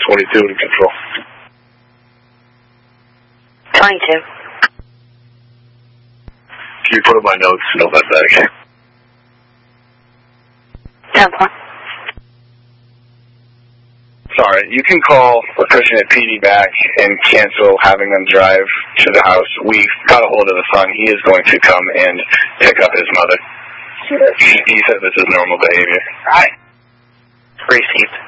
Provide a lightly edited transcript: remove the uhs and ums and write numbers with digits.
22 in control. 22. Can you put in my notes to know about that again? 10-4. Sorry, you can call Acushnet PD back and cancel having them drive to the house. We got a hold of the son. He is going to come and pick up his mother. He said this is normal behavior. Right. Received.